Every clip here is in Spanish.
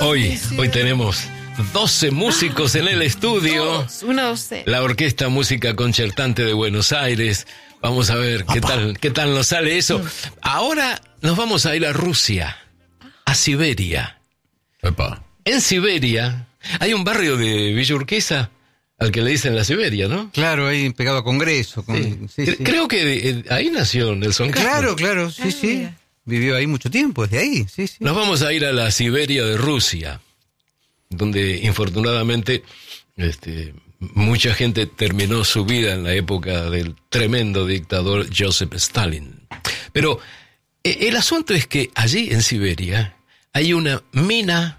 Hoy tenemos 12 músicos en el estudio. 12. La Orquesta Música Concertante de Buenos Aires. Vamos a ver qué tal nos sale eso. Ahora nos vamos a ir a Rusia, a Siberia. Epa. En Siberia hay un barrio de Villa Urquiza al que le dicen la Siberia, ¿no? Claro, ahí pegado a Congreso. Sí. Creo que ahí nació Nelson Castro. Claro, sí. Vivió ahí mucho tiempo, desde ahí, sí. Nos vamos a ir a la Siberia de Rusia, donde infortunadamente mucha gente terminó su vida en la época del tremendo dictador Joseph Stalin. Pero el asunto es que allí en Siberia hay una mina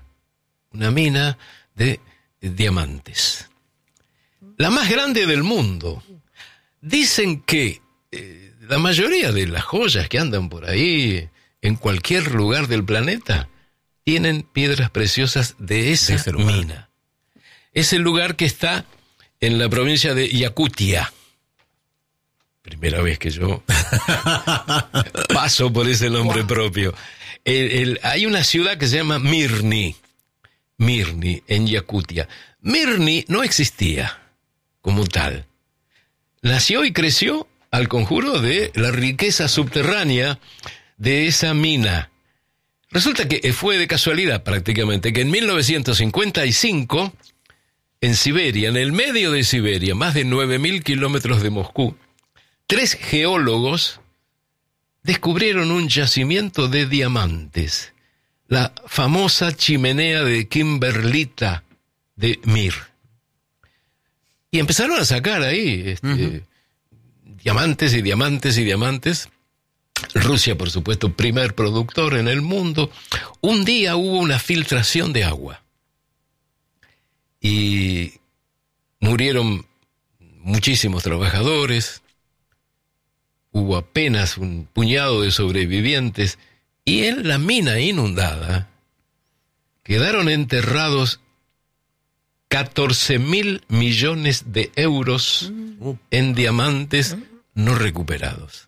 de diamantes. La más grande del mundo. Dicen que la mayoría de las joyas que andan por ahí, en cualquier lugar del planeta, tienen piedras preciosas de esa mina. Es el lugar que está en la provincia de Yakutia. Primera vez que yo paso por ese nombre propio. Hay una ciudad que se llama Mirny, en Yakutia. Mirny no existía como tal. Nació y creció al conjuro de la riqueza subterránea de esa mina. Resulta que fue de casualidad prácticamente que en 1955, en Siberia, en el medio de Siberia, más de 9.000 kilómetros de Moscú, 3 geólogos descubrieron un yacimiento de diamantes, la famosa chimenea de Kimberlita de Mir. Y empezaron a sacar ahí diamantes y diamantes y diamantes. Rusia, por supuesto, primer productor en el mundo. Un día hubo una filtración de agua y murieron muchísimos trabajadores. Hubo apenas un puñado de sobrevivientes y en la mina inundada quedaron enterrados 14.000 millones de euros en diamantes no recuperados.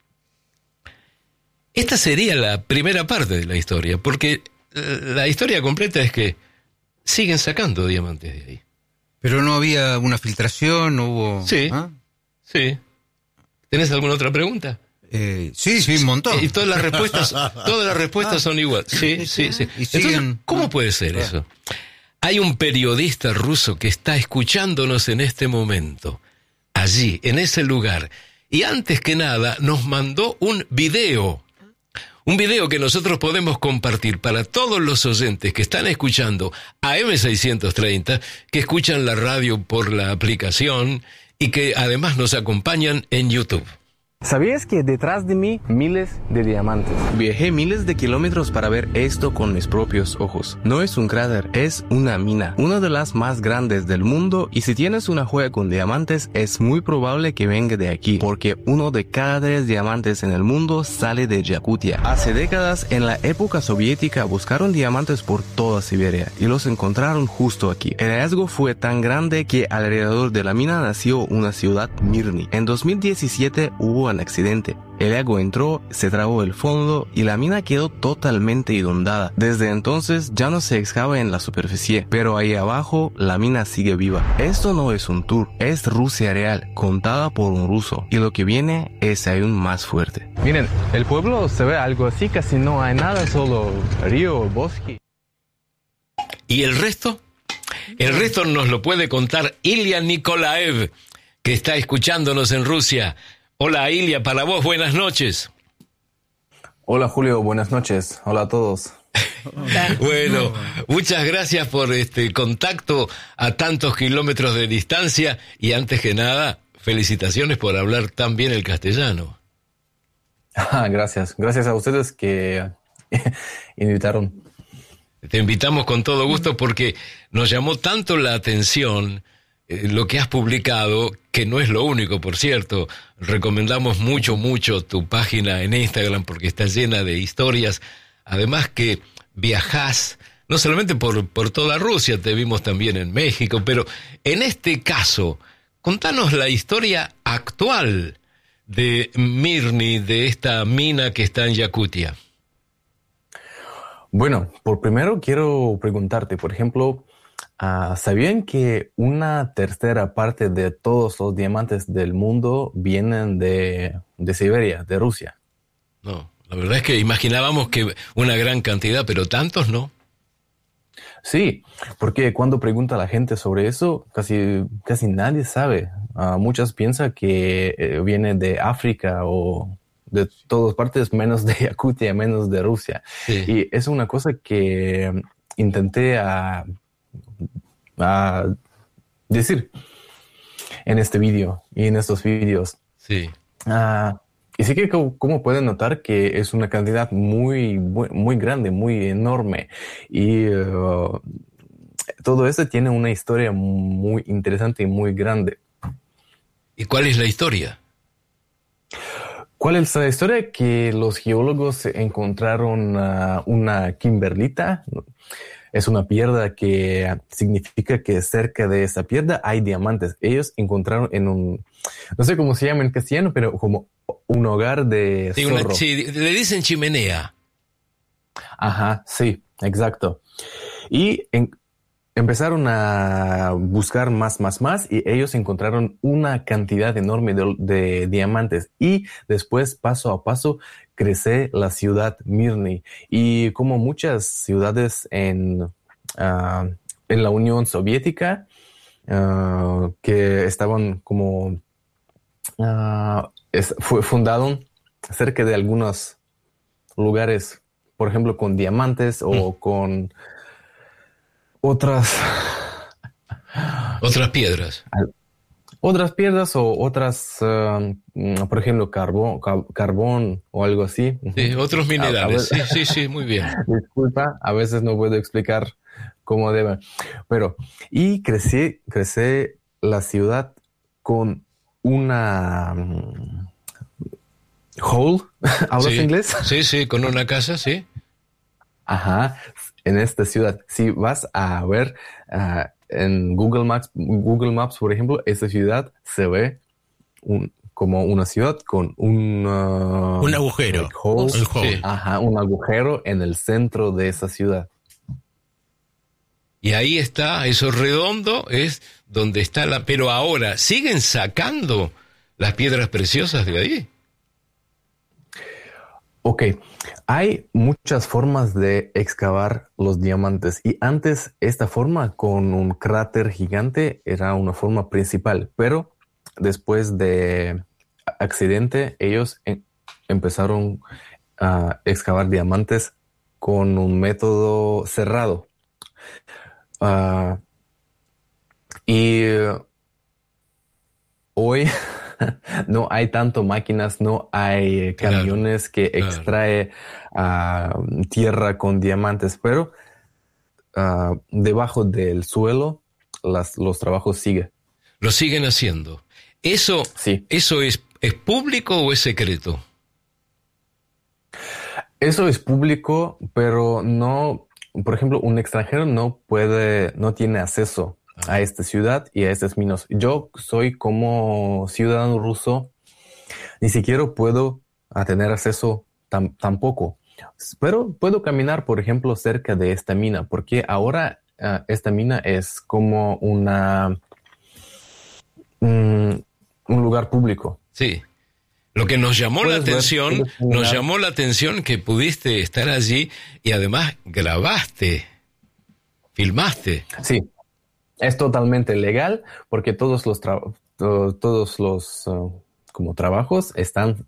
Esta sería la primera parte de la historia, porque la historia completa es que siguen sacando diamantes de ahí. Pero no había una filtración, no hubo... Sí, sí. ¿Tenés alguna otra pregunta? Sí, un montón. Y todas las respuestas son iguales. Sí. Entonces, ¿cómo puede ser eso? Hay un periodista ruso que está escuchándonos en este momento, allí, en ese lugar, y antes que nada nos mandó un video que nosotros podemos compartir para todos los oyentes que están escuchando a M630, que escuchan la radio por la aplicación y que además nos acompañan en YouTube. ¿Sabías que detrás de mí miles de diamantes? Viajé miles de kilómetros para ver esto con mis propios ojos. No es un cráter, es una mina, una de las más grandes del mundo, y si tienes una joya con diamantes es muy probable que venga de aquí, porque 1 de cada 3 diamantes en el mundo sale de Yakutia. Hace décadas, en la época soviética, buscaron diamantes por toda Siberia y los encontraron justo aquí. El hallazgo fue tan grande que alrededor de la mina nació una ciudad, Mirny. En 2017 hubo un accidente. El agua entró, se trabó el fondo y la mina quedó totalmente inundada. Desde entonces ya no se excava en la superficie, pero ahí abajo la mina sigue viva. Esto no es un tour, es Rusia real, contada por un ruso. Y lo que viene es aún más fuerte. Miren, el pueblo se ve algo así, casi no hay nada, solo río, bosque. ¿Y el resto? El resto nos lo puede contar Ilya Nikolaev, que está escuchándonos en Rusia. Hola Ilya, para vos buenas noches. Hola Julio, buenas noches. Hola a todos. Bueno, muchas gracias por este contacto a tantos kilómetros de distancia y antes que nada, felicitaciones por hablar tan bien el castellano. Gracias a ustedes que invitaron. Te invitamos con todo gusto porque nos llamó tanto la atención lo que has publicado, que no es lo único, por cierto. Recomendamos mucho tu página en Instagram porque está llena de historias. Además que viajás, no solamente por toda Rusia, te vimos también en México, pero en este caso, contanos la historia actual de Mirny, de esta mina que está en Yakutia. Bueno, por primero quiero preguntarte, por ejemplo, ¿sabían que una tercera parte de todos los diamantes del mundo vienen de Siberia, de Rusia? No, la verdad es que imaginábamos que una gran cantidad, pero tantos no. Sí, porque cuando pregunta a la gente sobre eso, casi nadie sabe. Muchas piensan que viene de África o de todas partes, menos de Yakutia, menos de Rusia. Sí, Y es una cosa que intenté a decir en este vídeo y en estos vídeos. sí. Y sí que como pueden notar que es una cantidad muy grande, muy enorme. Y todo esto tiene una historia muy interesante y muy grande. ¿Y cuál es la historia? ¿Cuál es la historia? Que los geólogos encontraron una kimberlita. Es una piedra que significa que cerca de esa piedra hay diamantes. Ellos encontraron en no sé cómo se llama en castellano, pero como un hogar de Sí, zorro. sí, le dicen chimenea. Ajá, sí, exacto. Y empezaron a buscar más, y ellos encontraron una cantidad enorme de diamantes. Y después, paso a paso, crece la ciudad Mirny. Y como muchas ciudades en la Unión Soviética, que estaban como fundaron cerca de algunos lugares, por ejemplo, con diamantes o con otras piedras. otras piedras o otras, por ejemplo, carbón o algo así. Sí, otros minerales. Sí, muy bien. Disculpa, a veces no puedo explicar cómo debe. Pero, y crecí la ciudad con una hole, ¿hablas Sí, inglés? sí, con una casa, sí. Ajá, en esta ciudad. Si vas a ver en Google Maps, por ejemplo, esta ciudad se ve como una ciudad con un agujero. like hole. El hole. Sí. Ajá, un agujero en el centro de esa ciudad. Y ahí está, eso redondo es donde está la... Pero ahora, ¿siguen sacando las piedras preciosas de ahí? Ok, hay muchas formas de excavar los diamantes y antes esta forma con un cráter gigante era una forma principal, pero después de accidente ellos empezaron a excavar diamantes con un método cerrado. Y hoy no hay tanto máquinas, no hay camiones que extrae tierra con diamantes, pero debajo del suelo los trabajos siguen. Lo siguen haciendo. ¿Eso, Sí. eso es público o es secreto? Eso es público, pero no, por ejemplo, un extranjero no tiene acceso a esta ciudad y a estas minas. Yo soy como ciudadano ruso, ni siquiera puedo tener acceso tampoco. Pero puedo caminar, por ejemplo, cerca de esta mina, porque ahora esta mina es como un lugar público. Sí. Lo que nos llamó la atención, que pudiste estar allí y además grabaste, filmaste. Sí, es totalmente legal porque todos los como trabajos están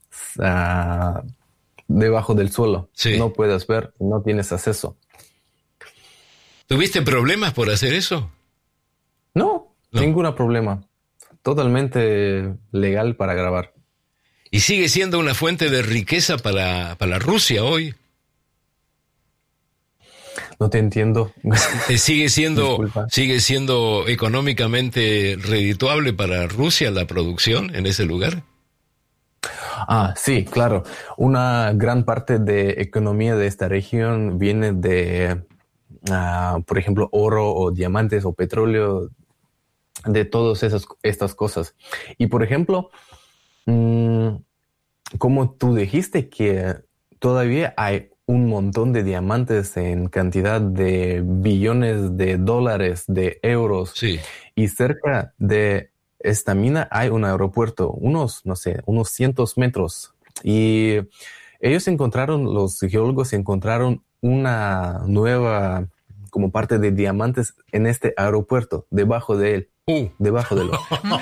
debajo del suelo. Sí. No puedes ver, no tienes acceso. ¿Tuviste problemas por hacer eso? No, ningún problema. Totalmente legal para grabar. ¿Y sigue siendo una fuente de riqueza para Rusia hoy? No te entiendo. ¿Sigue Disculpa. siendo económicamente redituable para Rusia la producción en ese lugar? Sí, claro. Una gran parte de economía de esta región viene de, por ejemplo, oro o diamantes o petróleo, de todas estas cosas. Y, por ejemplo, como tú dijiste que todavía hay un montón de diamantes en cantidad de billones de dólares, de euros. Sí. Y cerca de esta mina hay un aeropuerto, unos 100 metros. Y los geólogos encontraron una nueva, como parte de diamantes en este aeropuerto, debajo de él. Debajo de él.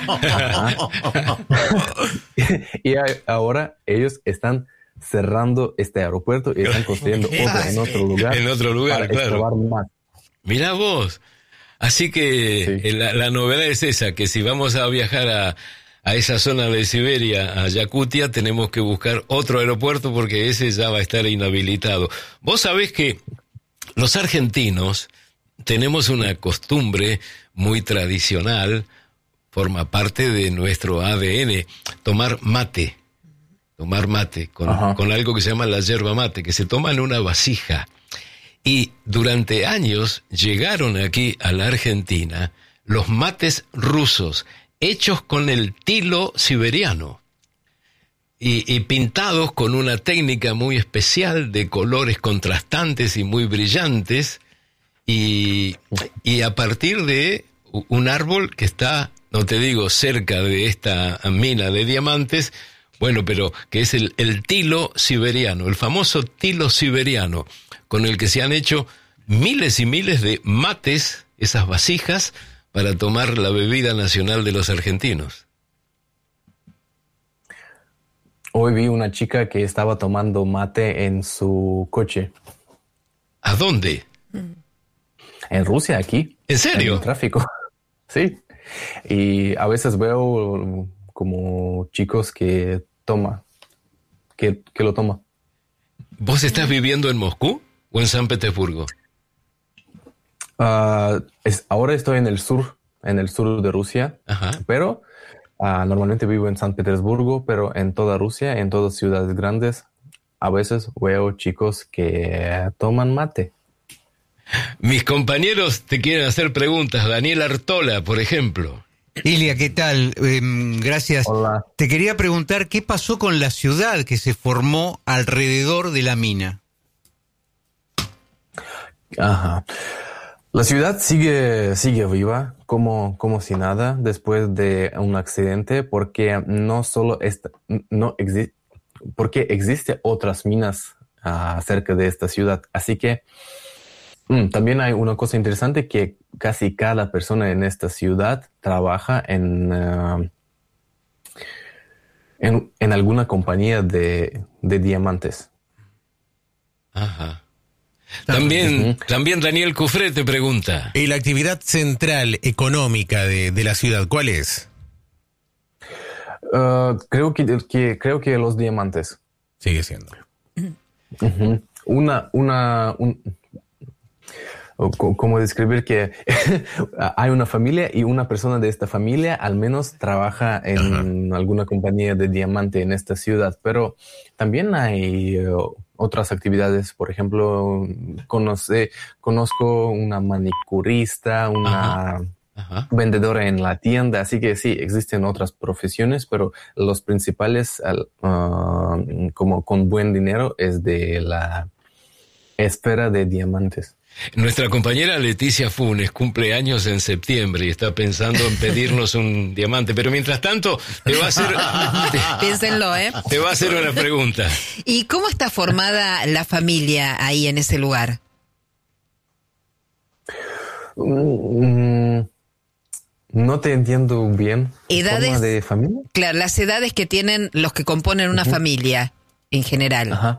Y ahora ellos están cerrando este aeropuerto y están construyendo otro en otro lugar. En otro lugar, para claro. excavar más. Mirá vos. Así que Sí. la novedad es esa, que si vamos a viajar a esa zona de Siberia, a Yakutia, tenemos que buscar otro aeropuerto porque ese ya va a estar inhabilitado. Vos sabés que los argentinos tenemos una costumbre muy tradicional, forma parte de nuestro ADN, tomar mate con algo que se llama la yerba mate, que se toma en una vasija. Y durante años llegaron aquí a la Argentina los mates rusos, hechos con el tilo siberiano y pintados con una técnica muy especial de colores contrastantes y muy brillantes, y a partir de un árbol que está, no te digo cerca de esta mina de diamantes, bueno, pero que es el tilo siberiano, el famoso tilo siberiano, con el que se han hecho miles y miles de mates, esas vasijas, para tomar la bebida nacional de los argentinos. Hoy vi una chica que estaba tomando mate en su coche. ¿A dónde? En Rusia, aquí. ¿En serio? En el tráfico. Sí. Y a veces veo como chicos que lo toman. ¿Vos estás viviendo en Moscú o en San Petersburgo? Ahora estoy en el sur de Rusia. Ajá. Pero normalmente vivo en San Petersburgo, pero en toda Rusia, en todas ciudades grandes, a veces veo chicos que toman mate. Mis compañeros te quieren hacer preguntas. Daniel Artola, por ejemplo. Ilia, ¿qué tal? Gracias. Hola. Te quería preguntar qué pasó con la ciudad que se formó alrededor de la mina. Ajá. La ciudad sigue viva como si nada después de un accidente, porque porque existe otras minas cerca de esta ciudad. Así que también hay una cosa interesante, que casi cada persona en esta ciudad trabaja en alguna compañía de diamantes. Ajá. También Daniel Cufré te pregunta. ¿Y la actividad central económica de la ciudad cuál es? Creo que los diamantes. Sigue siendo. Uh-huh. ¿Cómo describir que hay una familia y una persona de esta familia al menos trabaja en alguna compañía de diamante en esta ciudad? Pero también hay otras actividades. Por ejemplo, conozco una manicurista, una vendedora en la tienda. Así que sí, existen otras profesiones, pero los principales, como con buen dinero, es de la esfera de diamantes. Nuestra compañera Leticia Funes cumple años en septiembre y está pensando en pedirnos un diamante, pero mientras tanto te va a hacer Piénsenlo, te va a hacer una pregunta. ¿Y cómo está formada la familia ahí en ese lugar? No te entiendo bien. ¿Edades? ¿Forma de familia? Claro, las edades que tienen los que componen una familia en general. Ajá.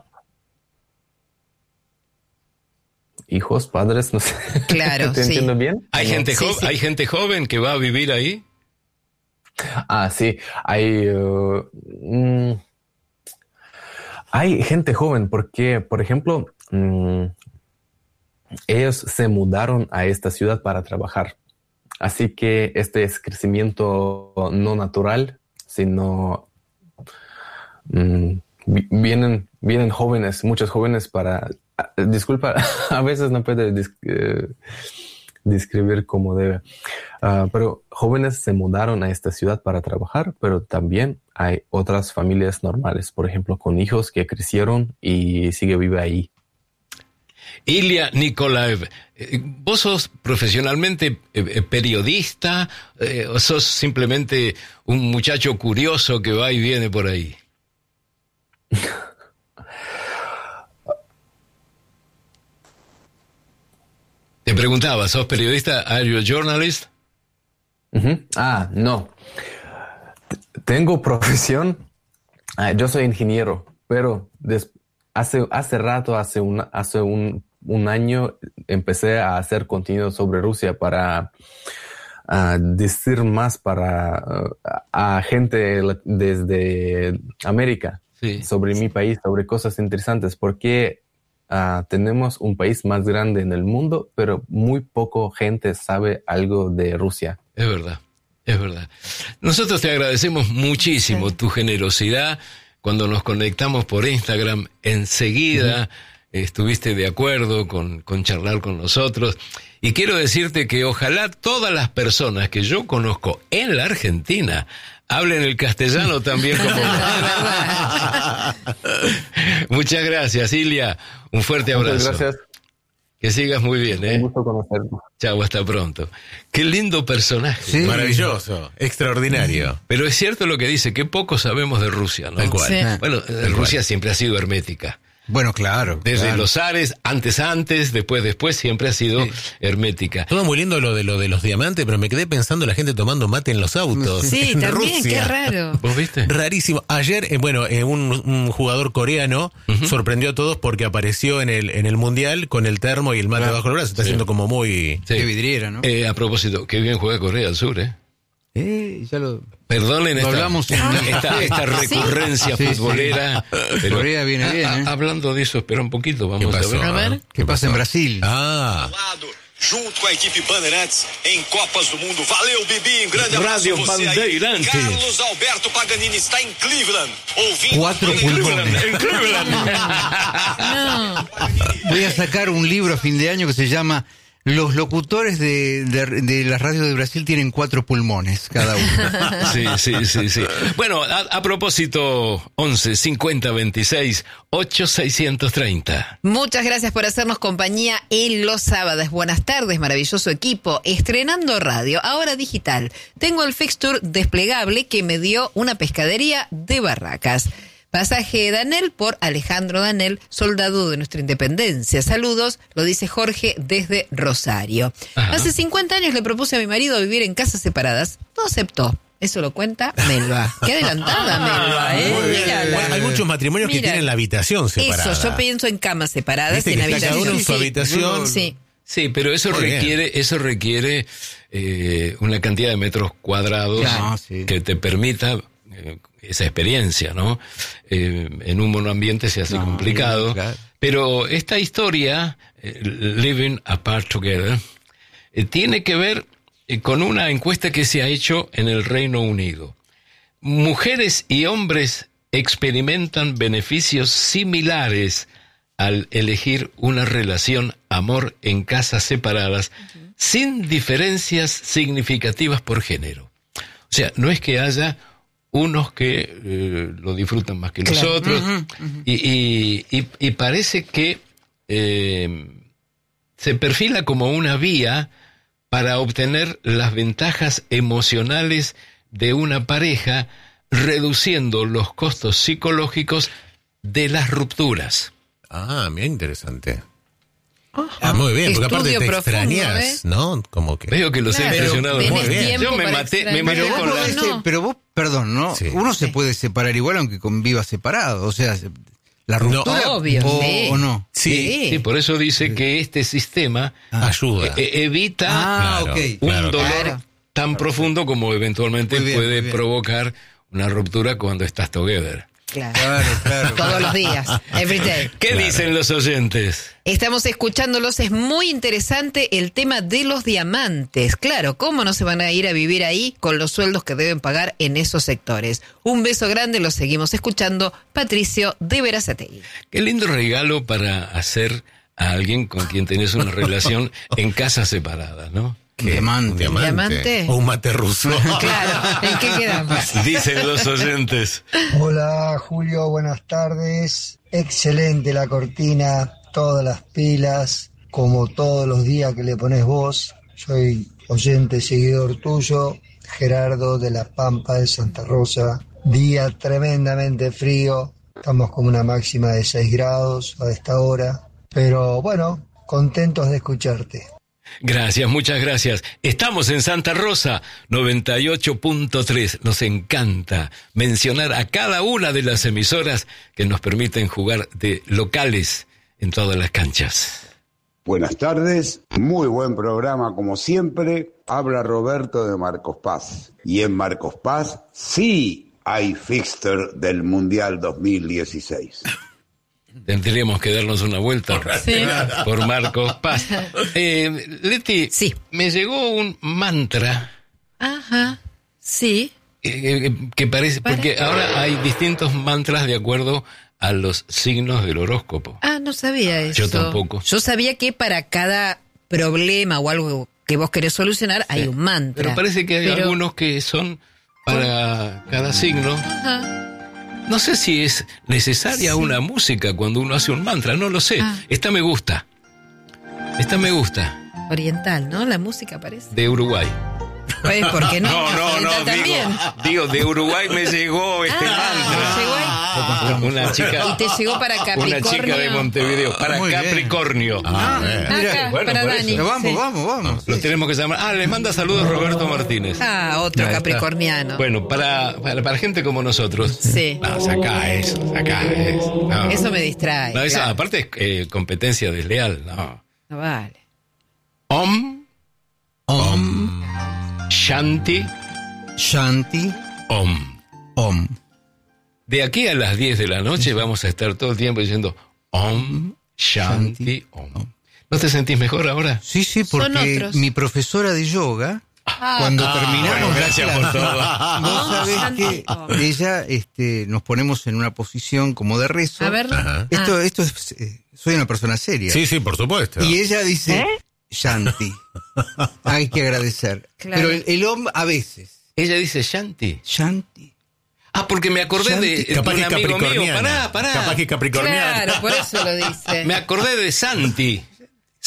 Hijos, padres, no sé. Claro, ¿Te sí. entiendo bien? ¿Hay gente Sí. ¿Hay gente joven que va a vivir ahí? Sí. Hay gente joven porque, por ejemplo, ellos se mudaron a esta ciudad para trabajar. Así que este es crecimiento no natural, sino vienen jóvenes, muchos jóvenes para... Disculpa, a veces no puedo describir como debe. Pero jóvenes se mudaron a esta ciudad para trabajar, pero también hay otras familias normales, por ejemplo, con hijos que crecieron y sigue vive ahí. Ilya Nikolaev, ¿vos sos profesionalmente periodista o sos simplemente un muchacho curioso que va y viene por ahí? Te preguntaba, ¿sos periodista? ¿Are you a journalist? No. Tengo profesión. Yo soy ingeniero, pero hace rato, hace un año, empecé a hacer contenido sobre Rusia para decir más a gente desde América sobre mi país, sobre cosas interesantes, porque tenemos un país más grande en el mundo, pero muy poco gente sabe algo de Rusia. Es verdad, es verdad. Nosotros te agradecemos muchísimo tu generosidad. Cuando nos conectamos por Instagram, enseguida estuviste de acuerdo con charlar con nosotros. Y quiero decirte que ojalá todas las personas que yo conozco en la Argentina hablen el castellano también como Muchas gracias, Ilya. Un fuerte abrazo. Muchas gracias. Que sigas muy bien, Un gusto conocerlo. Chau, hasta pronto. Qué lindo personaje. Sí. Maravilloso, extraordinario. Pero es cierto lo que dice, que poco sabemos de Rusia, ¿no? Tal cual. Sí. Bueno, Rusia siempre ha sido hermética. Bueno, claro. Desde claro. los zares, antes, después, siempre ha sido hermética. Todo muy lindo lo de los diamantes, pero me quedé pensando la gente tomando mate en los autos. Sí, en también, Rusia. qué raro. ¿Vos viste? Rarísimo. Ayer, un jugador coreano sorprendió a todos porque apareció en el Mundial con el termo y el mate bajo el brazo. Está siendo como muy... Sí. Qué vidriera, ¿no? A propósito, qué bien juega Corea del Sur, ¿eh? Ya lo... Perdonen Lo hablamos esta recurrencia futbolera. Pero, Corea viene bien, ¿eh? Hablando de eso, espera un poquito, vamos ¿Qué pasó? a ver. A ver. ¿Qué pasa en Brasil? Ah, junto com a equipe Bandeirantes em Copas do Mundo. Valeu, Bibi, grande abraço Radio a você aí. Bandeirantes. Carlos Alberto Paganini está em Cleveland, ouvindo 4 pulmones. En Cleveland. No. Voy a sacar un libro a fin de año que se llama Los locutores de las radios de Brasil tienen 4 pulmones cada uno. Sí. Bueno, a propósito, 11 50 26 8 630. Muchas gracias por hacernos compañía en los sábados. Buenas tardes, maravilloso equipo. Estrenando radio, ahora digital. Tengo el fixture desplegable que me dio una pescadería de Barracas. Pasaje Danel por Alejandro Danel, soldado de nuestra independencia. Saludos, lo dice Jorge desde Rosario. Ajá. Hace 50 años le propuse a mi marido vivir en casas separadas. No aceptó. Eso lo cuenta Melba. Qué adelantada Melba, ¿eh? muy bien. Mírala. Bueno, hay muchos matrimonios que Mira. tienen la habitación separada. Eso, yo pienso en camas separadas, Viste en que está cada uno en habitaciones. su habitación. Sí. Sí, pero eso Muy requiere una cantidad de metros cuadrados Claro, sí. que te permita esa experiencia, ¿no? En un monoambiente se hace complicado. claro. Pero esta historia, Living Apart Together, tiene que ver con una encuesta que se ha hecho en el Reino Unido. Mujeres y hombres experimentan beneficios similares al elegir una relación amor en casas separadas sin diferencias significativas por género. O sea, no es que haya unos que lo disfrutan más que los otros, y parece que se perfila como una vía para obtener las ventajas emocionales de una pareja, reduciendo los costos psicológicos de las rupturas. Ah, bien interesante. Muy bien, porque aparte Estudio te profundo, extrañas, ¿no? Como que... Veo que los he Claro, impresionado tenés muy bien. tiempo Yo me para maté extrañar. con la... No. Pero vos, perdón, ¿no? Sí. Uno se puede separar igual aunque conviva separado. O sea, la ruptura Obvio, sí. o no. Sí, por eso dice que este sistema ayuda. evita Ah, Claro. ok. un Claro. dolor Claro. tan profundo como eventualmente Muy bien, puede muy bien. provocar una ruptura cuando estás together. Claro. Claro. Todos los días, every day. ¿Qué dicen los oyentes? Estamos escuchándolos, es muy interesante el tema de los diamantes. Claro, ¿cómo no se van a ir a vivir ahí con los sueldos que deben pagar en esos sectores? Un beso grande, los seguimos escuchando. Patricio de Berazategui. Qué lindo regalo para hacer a alguien con quien tenés una relación en casas separadas, ¿no? Diamante. Un ¿Diamante? O un mate ruso. Claro, ¿en qué quedamos? Dicen los oyentes. Hola Julio, buenas tardes. Excelente la cortina. todas las pilas, como todos los días que le pones vos. Soy oyente, seguidor tuyo, Gerardo de La Pampa de Santa Rosa. Día tremendamente frío, estamos con una máxima de 6 grados a esta hora, pero bueno, contentos de escucharte. Gracias, muchas gracias. Estamos en Santa Rosa, 98.3. Nos encanta mencionar a cada una de las emisoras que nos permiten jugar de locales en todas las canchas. Buenas tardes, muy buen programa como siempre. Habla Roberto de Marcos Paz. Y en Marcos Paz sí hay fixture del Mundial 2016. Tendríamos que darnos una vuelta por Marcos Paz. Leti, sí, me llegó un mantra. Ajá, sí. Que parece, porque ahora hay distintos mantras de acuerdo a los signos del horóscopo. Ah, no sabía eso. Yo tampoco. Yo sabía que para cada problema o algo que vos querés solucionar hay un mantra. Pero parece que hay algunos que son para cada signo. Ajá. No sé si es necesaria una música cuando uno hace un mantra, no lo sé. Esta me gusta. Oriental, ¿no? La música parece. De Uruguay. Pues, ¿por qué no? No, digo, de Uruguay me llegó este mantra. Una chica. Y te llegó para Capricornio. Una chica de Montevideo, para Capricornio. Acá, bueno, para Dani. Vamos. Lo tenemos que llamar. Les manda saludos Roberto Martínez. Otro capricorniano. Bueno, para gente como nosotros. Sí. Saca eso. No. Eso me distrae. No, eso aparte es competencia desleal. No vale. Om. Shanti. Om. De aquí a las 10 de la noche vamos a estar todo el tiempo diciendo Om, Shanti, Om. ¿No te sentís mejor ahora? Sí, porque mi profesora de yoga, cuando terminamos gracias por todo. Vos sabés que ella, nos ponemos en una posición como de rezo. A ver. Esto es, soy una persona seria. Sí, por supuesto. Y ella dice Shanti. Hay que agradecer. Claro. Pero el Om a veces. Ella dice Shanti. Porque me acordé de capaz un que amigo mío. capricorniana. Pará. Capaz que capricorniana. Claro, por eso lo dice. Me acordé de Santi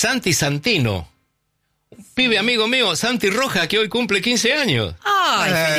Santino. Un pibe amigo mío, Santi Roja, que hoy cumple 15 años. Ay,